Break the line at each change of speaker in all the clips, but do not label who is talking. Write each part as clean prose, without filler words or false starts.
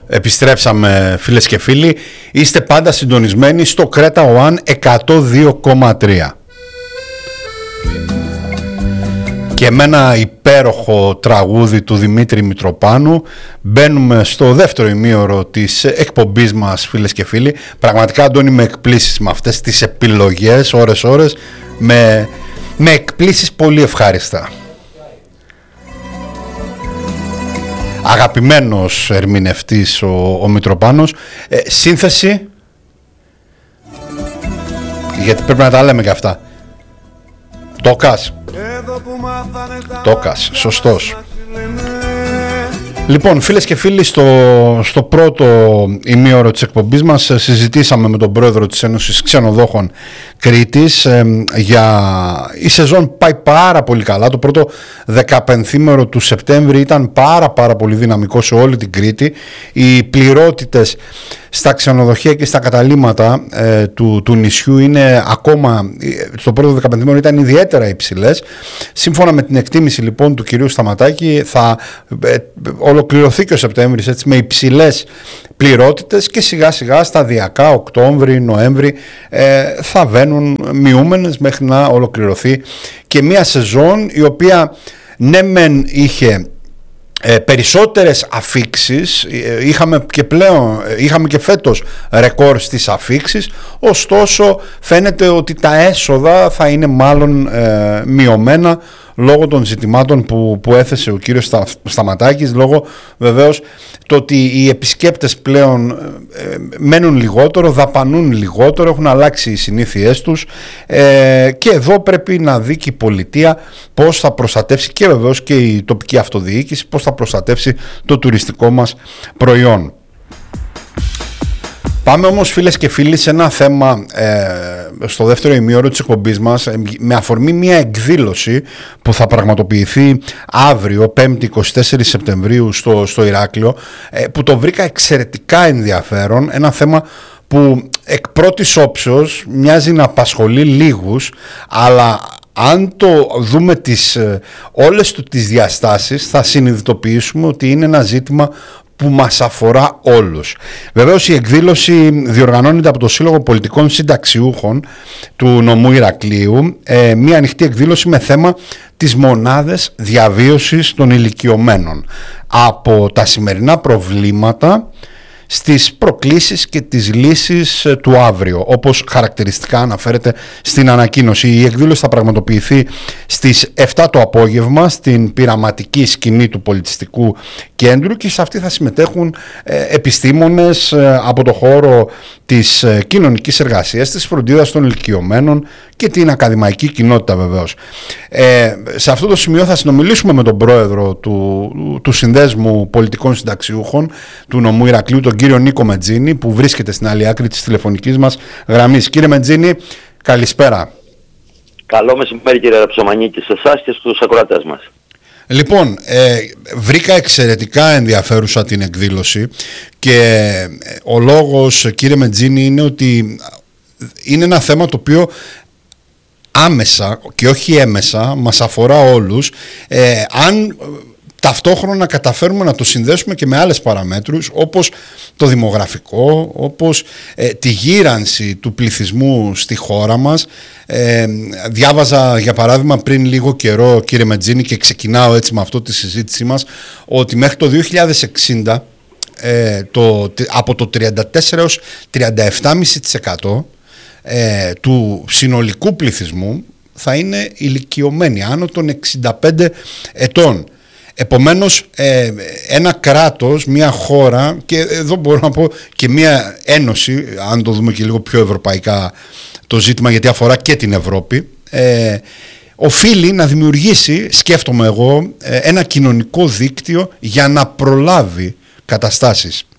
Επιστρέψαμε, φίλες και φίλοι. Είστε πάντα συντονισμένοι στο Κρέτα One 102,3. Και με ένα υπέροχο τραγούδι του Δημήτρη Μητροπάνου μπαίνουμε στο δεύτερο ημίωρο της εκπομπής μας, φίλες και φίλοι. Πραγματικά, Αντώνη, με εκπλήσεις με αυτές τις επιλογές, ώρες, με εκπλήσεις πολύ ευχάριστα. Αγαπημένος ερμηνευτής ο Μητροπάνος. Σύνθεση, γιατί πρέπει να τα λέμε και αυτά. Τόκας, σωστός. Λοιπόν, φίλες και φίλοι, στο πρώτο ημίωρο της εκπομπής μας συζητήσαμε με τον πρόεδρο της Ένωσης Ξενοδόχων Κρήτης η σεζόν πάει πάρα πολύ καλά. Το πρώτο 15ήμερο του Σεπτέμβρη ήταν πάρα πολύ δυναμικό σε όλη την Κρήτη. Οι πληρότητες στα ξενοδοχεία και στα καταλύματα του νησιού είναι ακόμα, στο πρώτο 15ήμερο ήταν ιδιαίτερα υψηλές. Σύμφωνα με την εκτίμηση λοιπόν του κυρίου Σταματάκη, θα ολοκληρωθεί και ο Σεπτέμβρης έτσι, με υψηλές πληρότητες και σιγά σιγά σταδιακά Οκτώβρη, Νοέμβρη θα βαίνουν μειούμενες μέχρι να ολοκληρωθεί και μια σεζόν η οποία ναι μεν είχε περισσότερες αφίξεις, είχαμε και φέτος ρεκόρ στις αφίξεις, ωστόσο φαίνεται ότι τα έσοδα θα είναι μάλλον μειωμένα λόγω των ζητημάτων που έθεσε ο κύριος Σταματάκης, λόγω βεβαίως το ότι οι επισκέπτες πλέον μένουν λιγότερο, δαπανούν λιγότερο, έχουν αλλάξει οι συνήθειές τους και εδώ πρέπει να δει και η πολιτεία πώς θα προστατεύσει και βεβαίως και η τοπική αυτοδιοίκηση πώς θα προστατεύσει το τουριστικό μας προϊόν. Πάμε όμως, φίλες και φίλοι, σε ένα θέμα στο δεύτερο ημίωρο της εκπομπής μας με αφορμή μια εκδήλωση που θα πραγματοποιηθεί αύριο 5η 24 Σεπτεμβρίου στο Ηράκλειο, που το βρήκα εξαιρετικά ενδιαφέρον, ένα θέμα που εκ πρώτης όψεως μοιάζει να απασχολεί λίγους, αλλά αν το δούμε όλες τις διαστάσεις θα συνειδητοποιήσουμε ότι είναι ένα ζήτημα που μας αφορά όλους. Βεβαίως η εκδήλωση διοργανώνεται από το Σύλλογο Πολιτικών Συνταξιούχων του νομού Ηρακλείου, μια ανοιχτή εκδήλωση με θέμα τις μονάδες διαβίωσης των ηλικιωμένων, από τα σημερινά προβλήματα στις προκλήσεις και τις λύσεις του αύριο, όπως χαρακτηριστικά αναφέρεται στην ανακοίνωση. Η εκδήλωση θα πραγματοποιηθεί στις 7 το απόγευμα στην πειραματική σκηνή του Πολιτιστικού Κέντρου και σε αυτή θα συμμετέχουν επιστήμονες από το χώρο της κοινωνικής εργασίας, της φροντίδας των ηλικιωμένων και την ακαδημαϊκή κοινότητα βεβαίως. Σε αυτό το σημείο θα συνομιλήσουμε με τον πρόεδρο του Συνδέσμου Πολιτικών Συνταξιούχων του νομού Ηρακλείου, τον κύριο Νίκο Μετζίνη, που βρίσκεται στην άλλη άκρη της τηλεφωνικής μας γραμμής. Κύριε Μετζίνη, καλησπέρα.
Καλό μεσημέρι, κύριε Ραψομανίκη, σε εσάς και στους ακροατές μας.
Λοιπόν, βρήκα εξαιρετικά ενδιαφέρουσα την εκδήλωση και ο λόγος, κύριε Μετζίνη, είναι ότι είναι ένα θέμα το οποίο άμεσα και όχι έμεσα μας αφορά όλους, αν ταυτόχρονα καταφέρουμε να το συνδέσουμε και με άλλες παραμέτρους όπως το δημογραφικό, όπως τη γύρανση του πληθυσμού στη χώρα μας. Διάβαζα για παράδειγμα πριν λίγο καιρό, κύριε Μετζίνη, και ξεκινάω έτσι με αυτό τη συζήτησή μας, ότι μέχρι το 2060 από το 34 έως 37,5% του συνολικού πληθυσμού θα είναι ηλικιωμένοι άνω των 65 ετών. Επομένως ένα κράτος, μια χώρα, και εδώ μπορώ να πω και μια ένωση, αν το δούμε και λίγο πιο ευρωπαϊκά το ζήτημα, γιατί αφορά και την Ευρώπη, οφείλει να δημιουργήσει, σκέφτομαι εγώ, ένα κοινωνικό δίκτυο για να προλάβει καταστάσεις.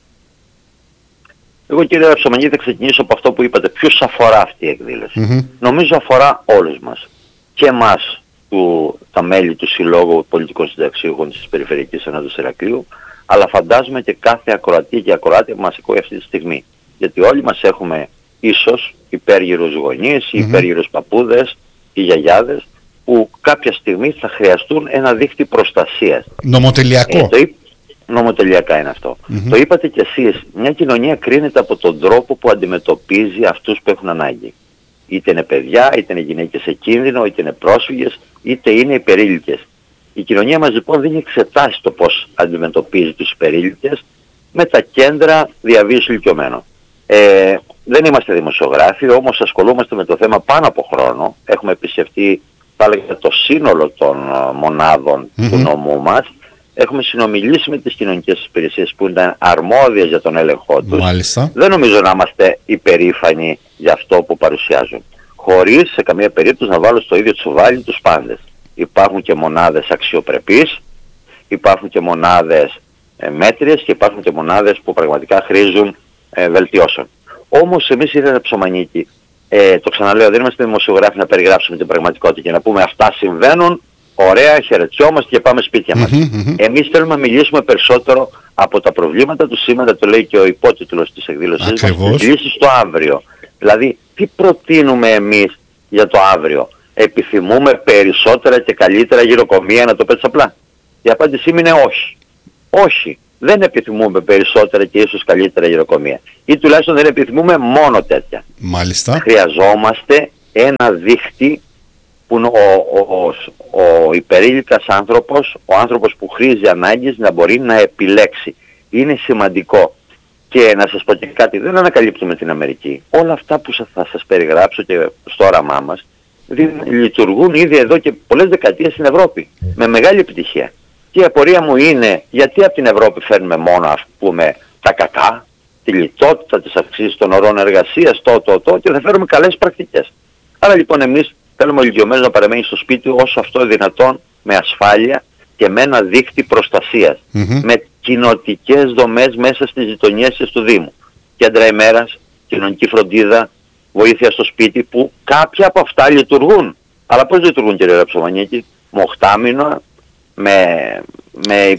Εγώ, κύριε Ραψομανίδη, θα ξεκινήσω από αυτό που είπατε. Ποιους αφορά αυτή η εκδήλωση? Νομίζω αφορά όλους μας. Και εμάς, τα μέλη του Συλλόγου Πολιτικών Συνταξιούχων της Περιφερειακής Ενότητας Ηρακλείου, αλλά φαντάζομαι και κάθε ακροατή και ακροάτη που μας ακούει αυτή τη στιγμή. Γιατί όλοι μας έχουμε ίσως υπέργυρους γονείς, υπέργυρους παππούδες ή γιαγιάδες, που κάποια στιγμή θα χρειαστούν ένα δίχτυ προστασίας.
Νομοτελειακό.
νομοτελειακά είναι αυτό. Το είπατε κι εσείς, μια κοινωνία κρίνεται από τον τρόπο που αντιμετωπίζει αυτούς που έχουν ανάγκη. Είτε είναι παιδιά, είτε είναι γυναίκες σε κίνδυνο, είτε είναι πρόσφυγες, είτε είναι υπερήλικες. Η κοινωνία μας λοιπόν δεν εξετάσει το πώς αντιμετωπίζει τους υπερήλικες με τα κέντρα διαβίωσης ηλικιωμένων. Δεν είμαστε δημοσιογράφοι, όμως ασχολούμαστε με το θέμα πάνω από χρόνο. Έχουμε επισκεφτεί, θα έλεγα, το σύνολο των μονάδων του νόμου μας. Έχουμε συνομιλήσει με τις κοινωνικές υπηρεσίες που είναι αρμόδιες για τον έλεγχό τους.
Μάλιστα.
Δεν νομίζω να είμαστε υπερήφανοι για αυτό που παρουσιάζουν. Χωρίς σε καμία περίπτωση να βάλω στο ίδιο τσουβάλι τους πάντες. Υπάρχουν και μονάδες αξιοπρεπείς, υπάρχουν και μονάδες μέτριες και υπάρχουν και μονάδες που πραγματικά χρήζουν βελτιώσεων. Όμως εμείς η Ραψομανίκη, το ξαναλέω, δεν είμαστε δημοσιογράφοι να περιγράψουμε την πραγματικότητα και να πούμε αυτά συμβαίνουν, ωραία, χαιρετιόμαστε και πάμε σπίτια μας. Εμείς θέλουμε να μιλήσουμε περισσότερο από τα προβλήματα του σήμερα, το λέει και ο υπότιτλος της εκδήλωσης μας, λύσεις στο αύριο. Δηλαδή, τι προτείνουμε εμείς για το αύριο? Επιθυμούμε περισσότερα και καλύτερα γυροκομεία, να το πέτεις απλά? Η απάντησή μου είναι όχι. Όχι. Δεν επιθυμούμε περισσότερα και ίσως καλύτερα γυροκομεία. Ή τουλάχιστον δεν επιθυμούμε μόνο τέτοια.
Μάλιστα.
Χρειαζόμαστε ένα δίχτυ που ο υπερήλικας άνθρωπος, ο άνθρωπος που χρήζει ανάγκης, να μπορεί να επιλέξει. Είναι σημαντικό. Και να σας πω και κάτι, δεν ανακαλύπτουμε την Αμερική. Όλα αυτά που θα σας περιγράψω και στο όραμά μας λειτουργούν ήδη εδώ και πολλές δεκαετίες στην Ευρώπη με μεγάλη επιτυχία. Και η απορία μου είναι γιατί από την Ευρώπη φέρνουμε μόνο, ας πούμε, τα κακά, τη λιτότητα, τις αυξήσεις των ωρών εργασίας, και θα φέρουμε καλές πρακτικές. Άρα λοιπόν εμείς θέλουμε ο ηλικιωμένος να παραμένει στο σπίτι όσο αυτό δυνατόν, με ασφάλεια και με ένα δίκτυο προστασίας, με κοινοτικές δομές μέσα στις γειτονιές του Δήμου. Κέντρα ημέρας, κοινωνική φροντίδα, βοήθεια στο σπίτι, που κάποια από αυτά λειτουργούν. Αλλά πώς λειτουργούν, κύριε Ραψομανίκη? Με οχτάμινο, με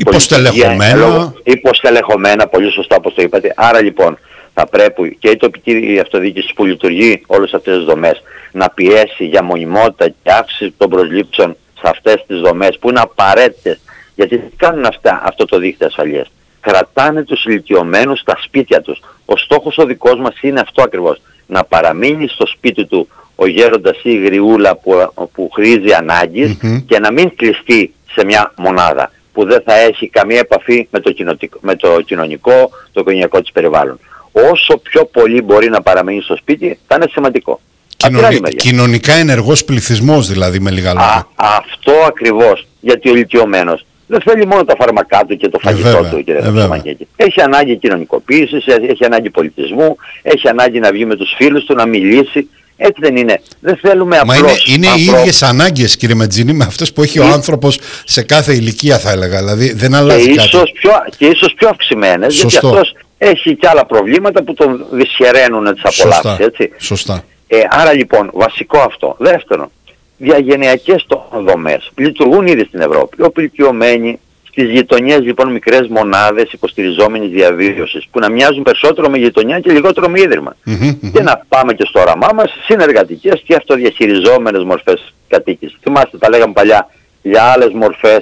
υποστελεχωμένα, πολύ σωστά όπως το είπατε. Άρα λοιπόν θα πρέπει και η τοπική αυτοδιοίκηση που λειτουργεί όλες αυτές τις δομές να πιέσει για μονιμότητα και αύξηση των προσλήψεων σε αυτές τις δομές που είναι απαραίτητες. Γιατί τι κάνουν αυτό το δίκτυο ασφαλείας? Κρατάνε τους ηλικιωμένους στα σπίτια τους. Ο στόχος ο δικός μας είναι αυτό ακριβώς. Να παραμείνει στο σπίτι του ο γέροντας ή η γριούλα που χρήζει ανάγκης και να μην κλειστεί σε μια μονάδα που δεν θα έχει καμία επαφή με το κοινωνικό, το οικογενειακό της περιβάλλον. Όσο πιο πολύ μπορεί να παραμείνει στο σπίτι θα είναι σημαντικό.
Κοινωνικά ενεργός πληθυσμός δηλαδή, με λίγα λόγια.
Αυτό ακριβώς. Γιατί ο ηλικιωμένος δεν θέλει μόνο τα φάρμακά του και το φαγητό του, κύριε Ραψομανίκη. Έχει ανάγκη κοινωνικοποίησης, έχει ανάγκη πολιτισμού, έχει ανάγκη να βγει με τους φίλους του, να μιλήσει. Έτσι δεν είναι? Δεν θέλουμε απλώς...
Είναι οι ίδιες ανάγκες, κύριε Μετζίνη, με αυτές που έχει ο άνθρωπος σε κάθε ηλικία, θα έλεγα. Δηλαδή δεν αλλάζει κάτι.
Και ίσως πιο αυξημένες, γιατί αυτός έχει και άλλα προβλήματα που τον δυσχεραίνουν τις απολαύσεις. Έτσι.
Σωστά.
Άρα λοιπόν, βασικό αυτό. Δεύτερον, διαγενειακές δομές λειτουργούν ήδη στην Ευρώπη. Όπου ηλικιωμένοι στις γειτονιές, λοιπόν, μικρές μονάδες υποστηριζόμενης διαβίωσης που να μοιάζουν περισσότερο με γειτονιά και λιγότερο με ίδρυμα. Και να πάμε και στο όραμά μας, συνεργατικές και αυτοδιαχειριζόμενες μορφές κατοίκησης. Θυμάστε, τα λέγαμε παλιά για άλλες μορφές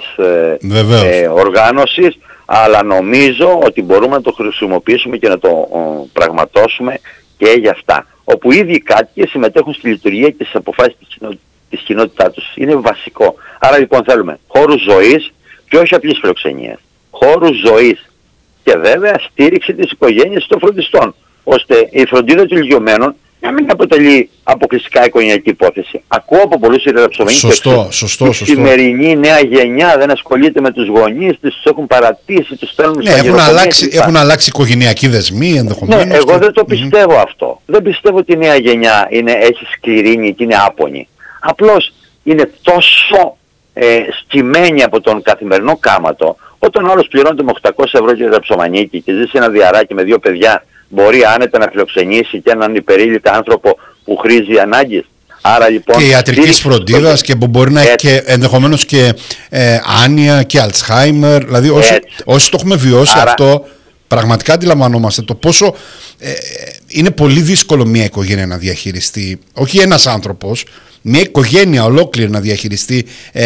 οργάνωσης, αλλά νομίζω ότι μπορούμε να το χρησιμοποιήσουμε και να το πραγματώσουμε και για αυτά. Όπου ήδη οι κάτοικοι συμμετέχουν στη λειτουργία και στις αποφάσεις της κοινότητάς τους. Είναι βασικό. Άρα λοιπόν θέλουμε χώρους ζωής και όχι απλής φιλοξενίας. Χώρους ζωής και βέβαια στήριξη της οικογένειας των φροντιστών, ώστε η φροντίδα των ηλικιωμένων να μην αποτελεί αποκλειστικά οικογενειακή υπόθεση. Ακούω από πολλούς Ραψομανίκη ότι η σημερινή νέα γενιά δεν ασχολείται με τους γονείς, τους έχουν παρατήσει, τους στέλνουν στα γεροκομεία.
Έχουν αλλάξει οικογενειακοί δεσμοί ενδεχομένως.
Ναι, εγώ δεν το πιστεύω αυτό. Δεν πιστεύω ότι η νέα γενιά έχει σκληρίνη και είναι άπονη. Απλώς είναι τόσο σκυμμένη από τον καθημερινό κάματο. Όταν ο άλλος πληρώνεται με 800 ευρώ, κύριε Ραψομανίκη, και ζει σε ένα διαράκι με 2 παιδιά, μπορεί άνετα να φιλοξενήσει και έναν υπερήλικα άνθρωπο που χρήζει ανάγκης. Άρα λοιπόν...
Και ιατρικής φροντίδας και που μπορεί να έχει και ενδεχομένως και άνοια και Αλτσχάιμερ. Δηλαδή όσοι το έχουμε βιώσει αυτό, πραγματικά αντιλαμβανόμαστε το πόσο είναι πολύ δύσκολο μια οικογένεια να διαχειριστεί. Όχι ένας άνθρωπος, μια οικογένεια ολόκληρη να διαχειριστεί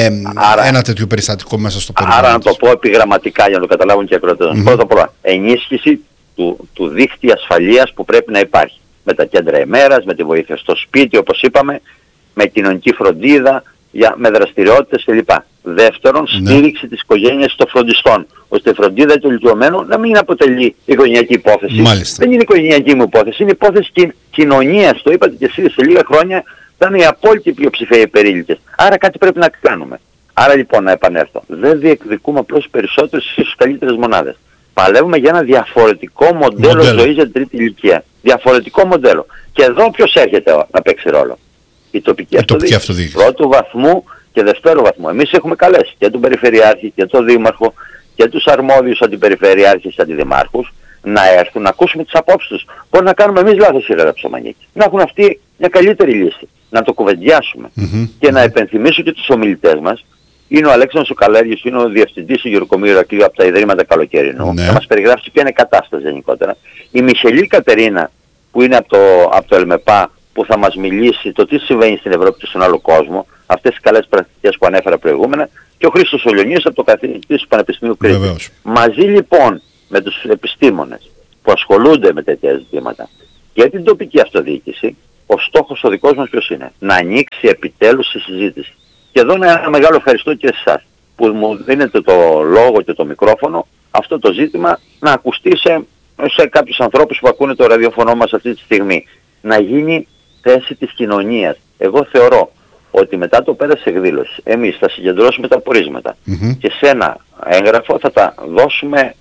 ένα τέτοιο περιστατικό μέσα στο περιβάλλον.
Άρα να το πω επιγραμματικά για να το καταλάβουν και οι ακροατές. Πρώτα απ' όλα, ενίσχυση του δίκτυου ασφαλείας που πρέπει να υπάρχει. Με τα κέντρα ημέρας, με τη βοήθεια στο σπίτι όπως είπαμε, με κοινωνική φροντίδα, με δραστηριότητες κλπ. Δεύτερον, στήριξη της οικογένειας των φροντιστών, ώστε η φροντίδα του ηλικιωμένου να μην αποτελεί οικογενειακή υπόθεση.
Μάλιστα.
Δεν είναι οικογενειακή μου υπόθεση, είναι υπόθεση κοινωνίας. Το είπατε και εσείς, σε λίγα χρόνια θα είναι η απόλυτη πλειοψηφία οι υπερήλικες. Άρα κάτι πρέπει να κάνουμε. Άρα λοιπόν να επανέλθω. Δεν διεκδικούμε απλώς περισσότερες ίσως καλύτερες μονάδες. Παλεύουμε για ένα διαφορετικό μοντέλο ζωής για την τρίτη ηλικία. Διαφορετικό μοντέλο. Και εδώ ποιος έρχεται να παίξει ρόλο? Η τοπική αυτοδιοίκηση. Πρώτου βαθμού και δευτέρου βαθμού. Εμείς έχουμε καλέσει και τον Περιφερειάρχη και τον Δήμαρχο και τους αρμόδιους αντιπεριφερειάρχες και αντιδημάρχους να έρθουν να ακούσουμε τις απόψεις τους. Μπορεί να κάνουμε εμείς λάθος, κύριε Ψωμανίκη. Να έχουν αυτοί μια καλύτερη λύση. Να το κουβεντιάσουμε. Και να επενθυμίσω και τους ομιλητές μας. Είναι ο Αλέξανδρος ο Καλέργης, είναι ο Διευθυντής του Γεροκομείου Ηρακλείου από τα Ιδρύματα Καλοκαιρινού. Θα μας περιγράψει ποια είναι η κατάσταση γενικότερα. Η Μισελή Κατερίνα που είναι από το ΕΛΜΕΠΑ που θα μας μιλήσει το τι συμβαίνει στην Ευρώπη και στον άλλο κόσμο, αυτές τις καλές πρακτικές που ανέφερα προηγούμενα, και ο Χρήστος Ολιονίος από το καθηγητής του Πανεπιστημίου Κρήτης. Μαζί λοιπόν με τους επιστήμονες που ασχολούνται με τέτοια ζητήματα και την τοπική αυτοδιοίκηση, ο στόχος ο δικός μας ποιος είναι? Να ανοίξει επιτέλους η συζήτηση. Και εδώ είναι ένα μεγάλο ευχαριστώ και σε εσάς που μου δίνετε το λόγο και το μικρόφωνο αυτό το ζήτημα να ακουστεί σε κάποιους ανθρώπους που ακούνε το ραδιοφωνό μας αυτή τη στιγμή. Να γίνει θέση της κοινωνίας. Εγώ θεωρώ ότι μετά το πέρας εκδήλωσης εμείς θα συγκεντρώσουμε τα πορίσματα και σε ένα έγγραφο θα τα δώσουμε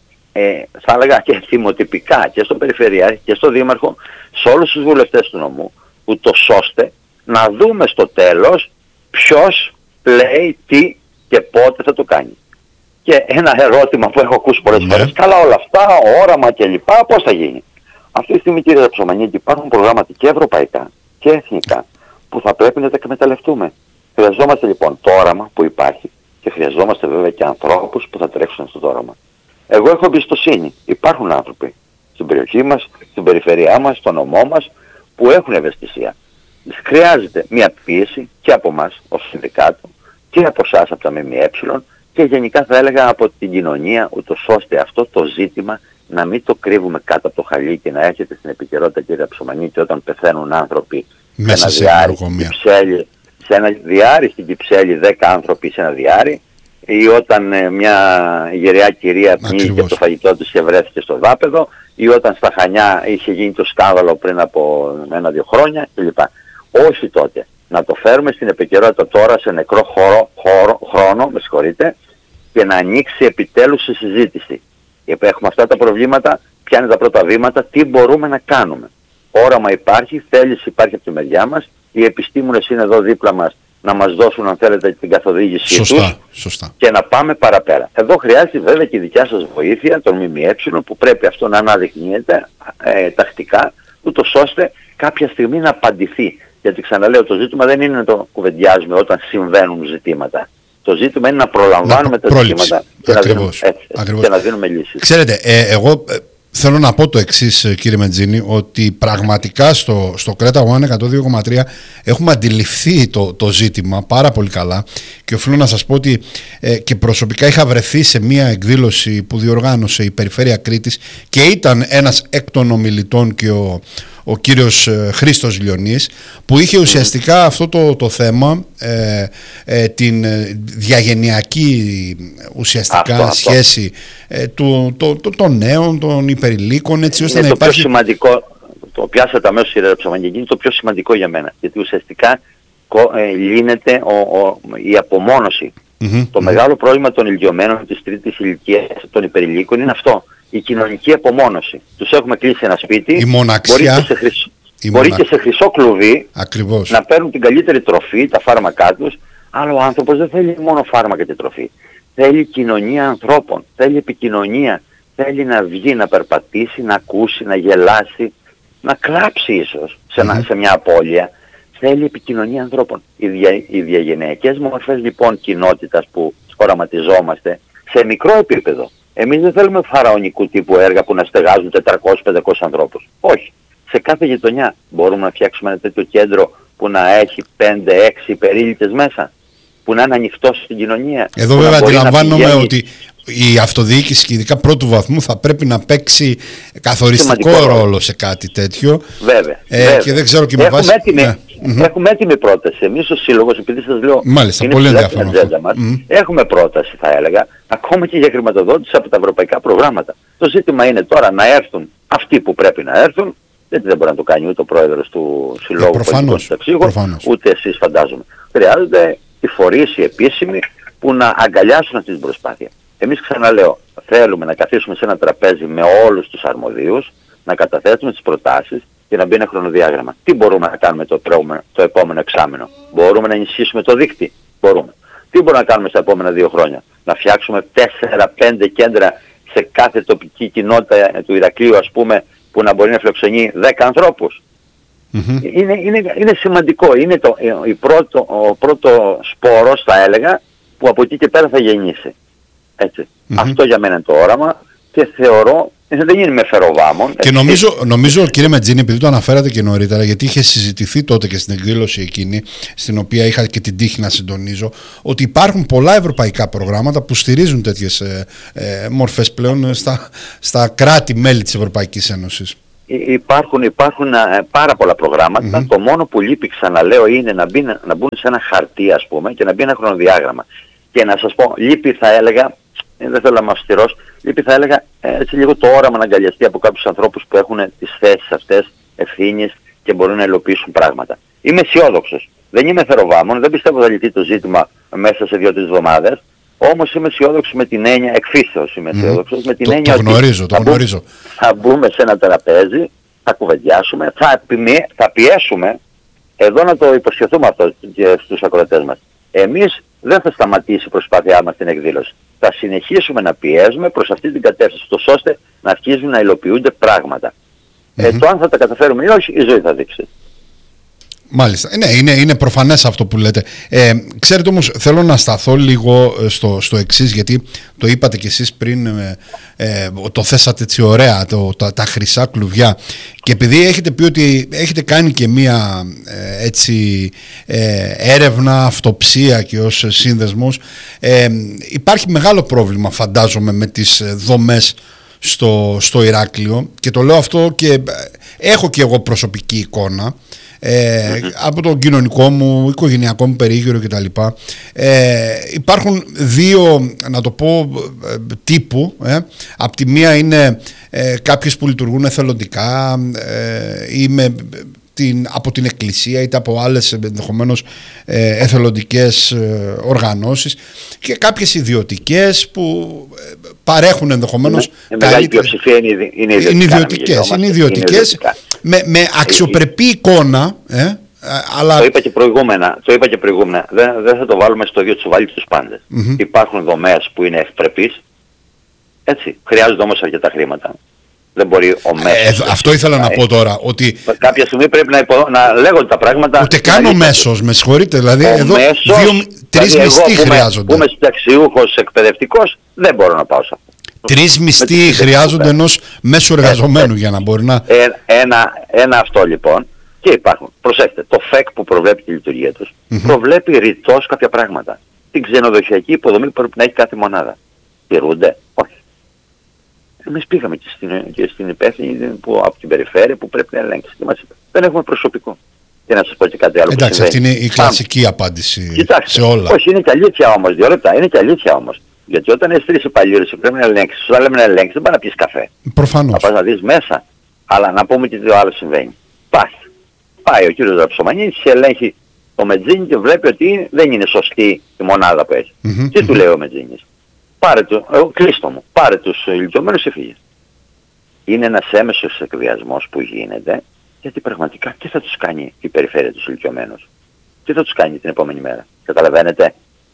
θα έλεγα και θυμοτυπικά και στο Περιφερειάρχη και στο Δήμαρχο, σε όλους τους βουλευτές του νομού, ούτως ώστε να δούμε στο τέλος ποιος λέει τι και πότε θα το κάνει. Και ένα ερώτημα που έχω ακούσει πολλές φορές, καλά όλα αυτά, όραμα κλπ, πώς θα γίνει? Αυτή τη στιγμή, κύριε Ψωμανίκη, υπάρχουν προγράμματα και ευρωπαϊκά και εθνικά που θα πρέπει να τα εκμεταλλευτούμε. Χρειαζόμαστε λοιπόν το όραμα που υπάρχει και χρειαζόμαστε βέβαια και ανθρώπους που θα τρέξουν στο όραμα. Εγώ έχω εμπιστοσύνη. Υπάρχουν άνθρωποι στην περιοχή μας, στην περιφερειά μας, στον νομό μας που έχουν ευαισθησία. Χρειάζεται μια πίεση και από εμάς ως συνδικάτο και από εσάς από τα ΜΜΕ και γενικά θα έλεγα από την κοινωνία, ούτως ώστε αυτό το ζήτημα να μην το κρύβουμε κάτω από το χαλί και να έρχεται στην επικαιρότητα, κύριε Ψωμανίκη, όταν πεθαίνουν άνθρωποι
μέσα
σε ένα διάρρη στην Κυψέλη, 10 άνθρωποι σε ένα διάρρη, ή όταν μια γεριά κυρία πνίγηκε το φαγητό της και βρέθηκε στο δάπεδο, ή όταν στα Χανιά είχε γίνει το σκάνδαλο πριν από 1-2 χρόνια κλπ. Όχι τότε. Να το φέρουμε στην επικαιρότητα τώρα σε νεκρό χρόνο, και να ανοίξει επιτέλους η συζήτηση. Έχουμε αυτά τα προβλήματα, ποια είναι τα πρώτα βήματα, τι μπορούμε να κάνουμε. Όραμα υπάρχει, θέληση υπάρχει από τη μεριά μας, οι επιστήμονες είναι εδώ δίπλα μας να μας δώσουν αν θέλετε την καθοδήγησή τους και να πάμε παραπέρα. Εδώ χρειάζεται βέβαια και η δικιά σας βοήθεια των ΜΜΕ που πρέπει αυτό να αναδεικνύεται τακτικά, ούτως ώστε κάποια στιγμή να απαντηθεί. Γιατί ξαναλέω, το ζήτημα δεν είναι να το κουβεντιάζουμε όταν συμβαίνουν ζητήματα. Το ζήτημα είναι να προλαμβάνουμε τα ζητήματα και να δίνουμε λύσεις.
Ξέρετε, εγώ θέλω να πω το εξής, κύριε Μεντζίνη, ότι πραγματικά στο Κρέτα One 102,3 έχουμε αντιληφθεί το ζήτημα πάρα πολύ καλά και οφείλω να σας πω ότι και προσωπικά είχα βρεθεί σε μια εκδήλωση που διοργάνωσε η Περιφέρεια Κρήτης και ήταν ένας εκ των ομιλητών και ο κύριος Χρήστος Λιονής, που είχε ουσιαστικά αυτό το θέμα, την διαγενειακή ουσιαστικά σχέση των νέων, των υπερηλίκων, έτσι ώστε να υπάρχει...
Πιο σημαντικό, το πιάσατε αμέσως η Ψωμανίκη, είναι το πιο σημαντικό για μένα, γιατί ουσιαστικά λύνεται η απομόνωση. Το μεγάλο πρόβλημα των ηλικιωμένων της τρίτης ηλικίας, των υπερηλίκων, είναι αυτό. Η κοινωνική απομόνωση. Τους έχουμε κλείσει ένα σπίτι,
η μοναξιά,
μπορεί και σε χρυσό κλουβί
ακριβώς,
να παίρνουν την καλύτερη τροφή, τα φάρμακά τους, αλλά ο άνθρωπος δεν θέλει μόνο φάρμακα και τροφή. Θέλει κοινωνία ανθρώπων, θέλει επικοινωνία, θέλει να βγει, να περπατήσει, να ακούσει, να γελάσει, να κλάψει ίσως σε μια απώλεια. Θέλει επικοινωνία ανθρώπων. Οι διαγενειακές μορφές λοιπόν κοινότητας που οραματιζόμαστε σε μικρό επίπεδο. Εμείς δεν θέλουμε φαραωνικού τύπου έργα που να στεγάζουν 400-500 ανθρώπους. Όχι. Σε κάθε γειτονιά μπορούμε να φτιάξουμε ένα τέτοιο κέντρο που να έχει 5-6 υπερήλικες μέσα, που να είναι ανοιχτός στην κοινωνία.
Εδώ βέβαια αντιλαμβάνομαι ότι η αυτοδιοίκηση και ειδικά πρώτου βαθμού θα πρέπει να παίξει καθοριστικό ρόλο σε κάτι τέτοιο.
Βέβαια.
Και δεν ξέρω και με βάση...
Έχουμε έτοιμη πρόταση. Εμείς ως σύλλογος, επειδή σας λέω,
μάλιστα, είναι πολύ
στην ατζέντα μας, έχουμε πρόταση, θα έλεγα, ακόμα και για χρηματοδότηση από τα ευρωπαϊκά προγράμματα. Το ζήτημα είναι τώρα να έρθουν αυτοί που πρέπει να έρθουν, γιατί δεν μπορεί να το κάνει ούτε ο πρόεδρος του Συλλόγου Πολιτικών Συνταξίχων, ούτε εσείς φαντάζομαι. Χρειάζονται οι φορείς, οι επίσημοι, που να αγκαλιάσουν αυτή την προσπάθεια. Εμείς, ξαναλέω, θέλουμε να καθίσουμε σε ένα τραπέζι με όλους τους αρμοδίους, να καταθέσουμε τις προτάσεις και να μπει ένα χρονοδιάγραμμα. Τι μπορούμε να κάνουμε το επόμενο εξάμηνο? Μπορούμε να ενισχύσουμε το δίκτυο? Μπορούμε. Τι μπορούμε να κάνουμε στα επόμενα 2 χρόνια? Να φτιάξουμε 4-5 κέντρα σε κάθε τοπική κοινότητα του Ηρακλείου, ας πούμε, που να μπορεί να φιλοξενεί 10 ανθρώπους. Είναι σημαντικό. Είναι ο πρώτο σπόρος, θα έλεγα, που από εκεί και πέρα θα γεννήσει. Έτσι. Αυτό για μένα είναι το όραμα και θεωρώ, δεν είναι με φεροβάμων.
Και νομίζω κύριε Μετζίνη, επειδή το αναφέρατε και νωρίτερα, γιατί είχε συζητηθεί τότε και στην εκδήλωση εκείνη, στην οποία είχα και την τύχη να συντονίζω, ότι υπάρχουν πολλά ευρωπαϊκά προγράμματα που στηρίζουν τέτοιες μορφές πλέον στα κράτη-μέλη της Ευρωπαϊκής Ένωσης.
Υπάρχουν πάρα πολλά προγράμματα. Το μόνο που λείπει, ξαναλέω, είναι να μπουν σε ένα χαρτί, ας πούμε, και να μπει ένα χρονοδιάγραμμα. Και να σας πω, λείπει, θα έλεγα, δεν θέλω να είμαι αυστηρός, λείπει, θα έλεγα, έτσι λίγο το όραμα να αγκαλιαστεί από κάποιους ανθρώπους που έχουν τις θέσεις αυτές ευθύνης και μπορούν να υλοποιήσουν πράγματα. Είμαι αισιόδοξος. Δεν είμαι θεροβάμων, δεν πιστεύω θα λυθεί το ζήτημα μέσα σε 2-3 εβδομάδες. Όμως είμαι αισιόδοξος με την έννοια, εκφύσεως είμαι αισιόδοξος, με την έννοια
ότι
θα μπούμε σε ένα τραπέζι, θα κουβεντιάσουμε, θα πιέσουμε, εδώ να το υποσχεθούμε αυτό και στους ακροατές μας. Εμείς δεν θα σταματήσει η προσπάθειά μας στην εκδήλωση. Θα συνεχίσουμε να πιέζουμε προς αυτή την κατεύθυνση, ώστε να αρχίζουν να υλοποιούνται πράγματα. Το αν θα τα καταφέρουμε ή όχι, η ζωή θα δείξει.
Μάλιστα. Ναι, είναι προφανές αυτό που λέτε. Ξέρετε όμως, θέλω να σταθώ λίγο στο εξής, γιατί το είπατε κι εσείς πριν, το θέσατε έτσι ωραία, τα χρυσά κλουβιά. Και επειδή έχετε πει ότι έχετε κάνει και μία έρευνα, αυτοψία και ως σύνδεσμος, υπάρχει μεγάλο πρόβλημα, φαντάζομαι, με τις δομές στο Ηράκλειο, και το λέω αυτό και έχω και εγώ προσωπική εικόνα από το κοινωνικό μου, οικογενειακό μου περίγυρο κτλ. Υπάρχουν δύο, να το πω, τύπου. Απ' τη μία είναι κάποιες που λειτουργούν εθελοντικά ή από την εκκλησία είτε από άλλες ενδεχομένως εθελοντικές οργανώσεις, και κάποιες ιδιωτικές που παρέχουν ενδεχομένως
μεγάλη πλειοψηφία είναι
ιδιωτικές με αξιοπρεπή εικόνα, αλλά...
Το είπα και προηγούμενα, δεν θα το βάλουμε στο ίδιο τσουβάλι τους πάντες. Υπάρχουν δομές που είναι ευπρεπείς, έτσι, χρειάζονται όμως αρκετά χρήματα. Δεν μπορεί ο μέσος.
Αυτό ήθελα να πω τώρα. Ότι
κάποια στιγμή πρέπει να λέγονται τα πράγματα.
Ούτε καν ο μέσος, με συγχωρείτε. Δηλαδή, εδώ 2-3 μισθοί χρειάζονται.
Που είμαι συνταξιούχος εκπαιδευτικός, δεν μπορώ να πάω σε αυτό.
3 μισθοί χρειάζονται ενός μέσου εργαζομένου για να μπορεί να.
Ένα αυτό λοιπόν. Και υπάρχουν. Προσέξτε, το ΦΕΚ που προβλέπει τη λειτουργία τους προβλέπει ρητός κάποια πράγματα. Την ξενοδοχειακή υποδομή που πρέπει να έχει κάθε μονάδα. Τηρούνται? Όχι. Εμείς πήγαμε και στην υπεύθυνη από την περιφέρεια που πρέπει να ελέγξει. Δεν έχουμε προσωπικό. Και να σας πω και κάτι άλλο.
Εντάξει, αυτή είναι η κλασική απάντηση σε όλα.
Όχι, είναι και αλήθεια όμως. 2 λεπτά. Είναι και αλήθεια όμως. Γιατί όταν έχεις 3 υπαλλήλους πρέπει να ελέγξεις, όταν λέμε να ελέγξεις, δεν πάει να πεις καφέ.
Προφανώς.
Θα πας να δεις μέσα. Αλλά να πούμε και τι άλλο συμβαίνει. Πάει ο κύριος Ραψομανίδης, ελέγχει το Μετζίνι και βλέπει ότι δεν είναι σωστή η μονάδα που έχει. Τι του λέει ο Μετζίνης? Κλείστο μου, πάρε τους ηλικιωμένους και φύγε. Είναι ένας έμεσος εκβιασμός που γίνεται, γιατί πραγματικά τι θα τους κάνει η περιφέρεια τους ηλικιωμένους? Τι θα τους κάνει την επόμενη μέρα? Καταλαβαίνετε?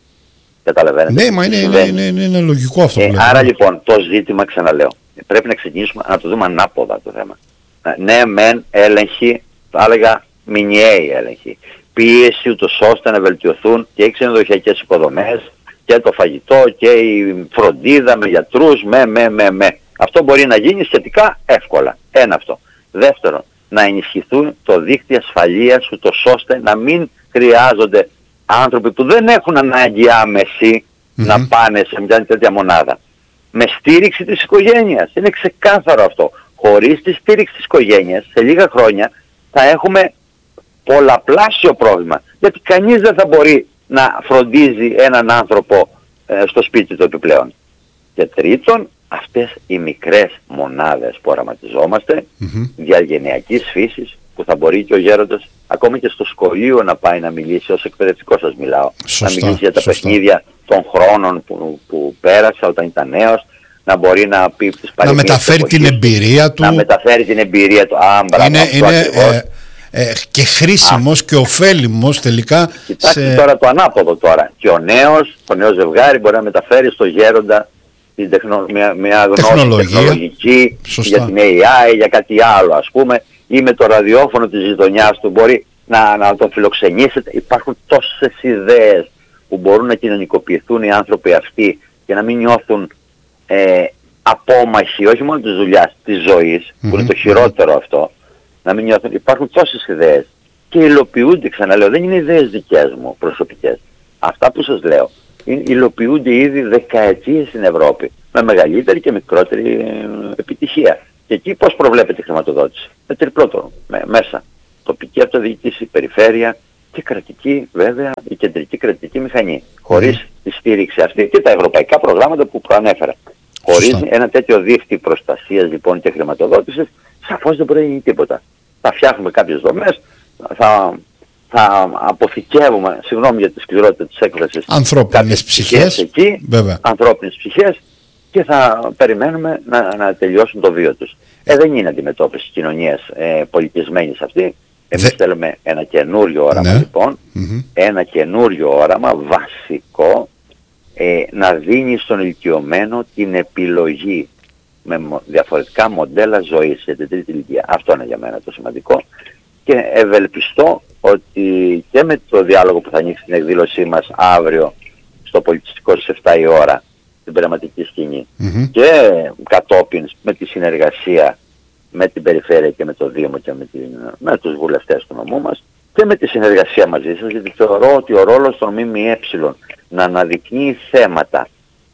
Ναι, μα είναι λογικό αυτό που λέτε.
Άρα λοιπόν το ζήτημα, ξαναλέω, πρέπει να ξεκινήσουμε να το δούμε ανάποδα το θέμα. Ναι, μεν έλεγχη, θα έλεγα μηνιαίοι έλεγχοι. Πίεση ούτως ώστε να βελτιωθούν και οι ξενοδοχειακές υποδομές και το φαγητό και η φροντίδα με γιατρούς, Αυτό μπορεί να γίνει σχετικά εύκολα. Ένα αυτό. Δεύτερον, να ενισχυθούν το δίκτυο ασφαλείας, ούτως ώστε να μην χρειάζονται άνθρωποι που δεν έχουν ανάγκη άμεση να πάνε σε μια τέτοια μονάδα. Με στήριξη της οικογένειας. Είναι ξεκάθαρο αυτό. Χωρίς τη στήριξη της οικογένειας, σε λίγα χρόνια θα έχουμε πολλαπλάσιο πρόβλημα. Γιατί κανείς δεν θα μπορεί να φροντίζει έναν άνθρωπο στο σπίτι του επιπλέον. Και τρίτον, αυτές οι μικρές μονάδες που οραματιζόμαστε, διαγενειακής φύσης, που θα μπορεί και ο γέροντας ακόμη και στο σχολείο να πάει να μιλήσει, ως εκπαιδευτικός σας μιλάω, να μιλήσει για τα παιχνίδια των χρόνων που πέρασα όταν ήταν νέος, να μπορεί να πει τις παροιμίες, να
μεταφέρει την εμπειρία του.
Να μεταφέρει την εμπειρία του.
Είναι και χρήσιμος και ωφέλιμος τελικά.
Κοιτάξτε τώρα το ανάποδο τώρα. Και το νέο ζευγάρι μπορεί να μεταφέρει στο γέροντα μια γνώση τεχνολογική για την AI, για κάτι άλλο ας πούμε, ή με το ραδιόφωνο της γειτονιάς του μπορεί να τον φιλοξενήσετε. Υπάρχουν τόσες ιδέες που μπορούν να κοινωνικοποιηθούν οι άνθρωποι αυτοί και να μην νιώθουν απόμαχοι, όχι μόνο της δουλειάς, της ζωής, που είναι το χειρότερο αυτό. Να μην νιώθουν. Υπάρχουν τόσες ιδέες και υλοποιούνται, ξαναλέω, δεν είναι ιδέες δικές μου προσωπικές. Αυτά που σας λέω υλοποιούνται ήδη δεκαετίες στην Ευρώπη, με μεγαλύτερη και μικρότερη επιτυχία. Και εκεί πώς προβλέπεται η χρηματοδότηση? Με τριπλό τρόπο, μέσα. Τοπική αυτοδιοίκηση, περιφέρεια και κρατική, βέβαια, η κεντρική κρατική μηχανή. Χωρίς τη στήριξη αυτή και τα ευρωπαϊκά προγράμματα που προανέφερα. Χωρίς ένα τέτοιο δίκτυο προστασίας λοιπόν και χρηματοδότησης, σαφώς δεν μπορεί να γίνει τίποτα. Θα φτιάχνουμε κάποιες δομές, θα αποθηκεύουμε, συγγνώμη για τη σκληρότητα της έκφρασης,
ανθρώπινες ψυχές
εκεί, ανθρώπινες ψυχές, και θα περιμένουμε να τελειώσουν το βίο τους. Δεν είναι αντιμετώπιση κοινωνίας πολιτισμένης αυτή. Εμείς θέλουμε ένα καινούριο όραμα λοιπόν, ένα καινούριο όραμα βασικό, να δίνει στον ηλικιωμένο την επιλογή με διαφορετικά μοντέλα ζωής για την τρίτη ηλικία. Αυτό είναι για μένα το σημαντικό και ευελπιστώ ότι και με το διάλογο που θα ανοίξει την εκδήλωσή μας αύριο στο πολιτιστικό στις 7 η ώρα, την πειραματική σκηνή, και κατόπιν με τη συνεργασία με την περιφέρεια και με το Δήμο και με τους βουλευτές του νομού μας και με τη συνεργασία μαζί σας, γιατί θεωρώ ότι ο ρόλος των ΜΜΕ να αναδεικνύει θέματα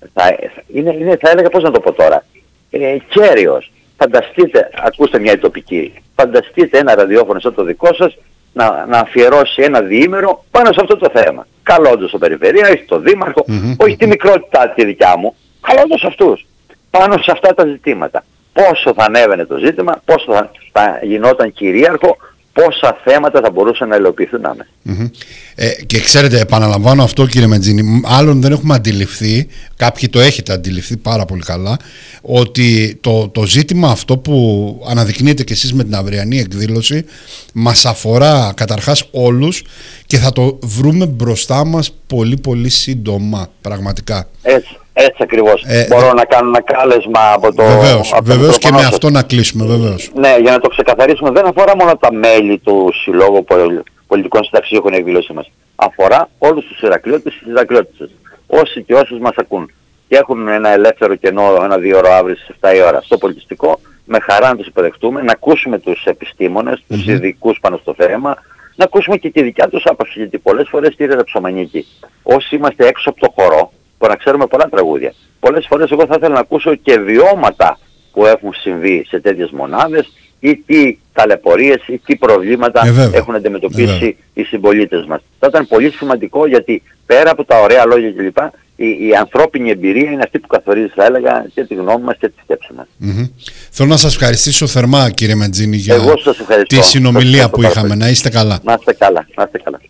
θα έλεγα, πώς να το πω τώρα, κέριος. Φανταστείτε, ακούστε μια τοπική, φανταστείτε ένα ραδιόφωνο σαν το δικό σας να αφιερώσει ένα διήμερο πάνω σε αυτό το θέμα. Καλώντας στο περιφερεια ή στο δήμαρχο, όχι τη μικρότητά τη δικιά μου, καλώντας αυτούς πάνω σε αυτά τα ζητήματα. Πόσο θα ανέβαινε το ζήτημα, πόσο θα γινόταν κυρίαρχο, πόσα θέματα θα μπορούσαν να υλοποιηθούν άμεσα.
Και ξέρετε, επαναλαμβάνω αυτό, κύριε Μετζίνη, άλλον δεν έχουμε αντιληφθεί, κάποιοι το έχετε αντιληφθεί πάρα πολύ καλά, ότι το ζήτημα αυτό που αναδεικνύετε και εσείς με την αυριανή εκδήλωση μας αφορά καταρχάς όλους και θα το βρούμε μπροστά μας πολύ πολύ σύντομα, πραγματικά.
Έτσι ακριβώς. Μπορώ να κάνω ένα κάλεσμα από το...
Βεβαίως και με αυτό να κλείσουμε, βεβαίως.
Ναι, για να το ξεκαθαρίσουμε, δεν αφορά μόνο τα μέλη του Συλλόγου Πολιτικών Συνταξιούχων η εκδήλωσή μας. Αφορά όλους τους Ηρακλειώτες και τις Ηρακλειώτισσες. Όσοι και όσους μας ακούν και έχουν ένα ελεύθερο κενό, 1-2 ώρα αύριο στις 7 η ώρα στο πολιτιστικό, με χαρά να τους υποδεχτούμε, να ακούσουμε τους επιστήμονες, τους ειδικούς πάνω στο θέμα, να ακούσουμε και τη δικιά τους άποψη, γιατί πολλές φορές, κύριε Ραψομανίκη, όσοι είμαστε έξω από το χορό, να ξέρουμε πολλά τραγούδια. Πολλές φορές εγώ θα ήθελα να ακούσω και βιώματα που έχουν συμβεί σε τέτοιες μονάδες ή τι ταλαιπωρίες ή τι προβλήματα έχουν αντιμετωπίσει οι συμπολίτες μας. Θα ήταν πολύ σημαντικό, γιατί πέρα από τα ωραία λόγια κλπ, η ανθρώπινη εμπειρία είναι αυτή που καθορίζει, θα έλεγα, και τη γνώμη μας και τη σκέψη μας.
Θέλω να σας ευχαριστήσω θερμά, κύριε Μετζίνη, για τη συνομιλία που είχαμε. Να είστε καλά.
Να είστε καλά. Να είστε καλά.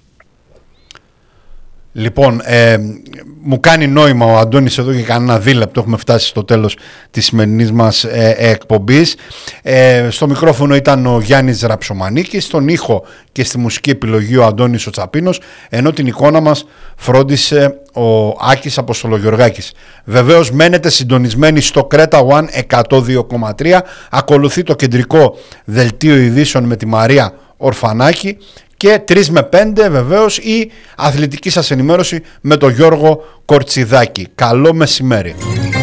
Λοιπόν, μου κάνει νόημα ο Αντώνης εδώ και κανένα δίλεπτο. Έχουμε φτάσει στο τέλος της σημερινής μας εκπομπής. Στο μικρόφωνο ήταν ο Γιάννης Ραψομανίκης, στον ήχο και στη μουσική επιλογή ο Αντώνης ο Τσαπίνος, ενώ την εικόνα μας φρόντισε ο Άκης Αποστολογιοργάκης. Βεβαίως μένετε συντονισμένοι στο Κρέτα One 102,3. Ακολουθεί το κεντρικό δελτίο ειδήσεων με τη Μαρία Ορφανάκη και 3 με 5 βεβαίως η αθλητική σας ενημέρωση με τον Γιώργο Κορτσιδάκη. Καλό μεσημέρι.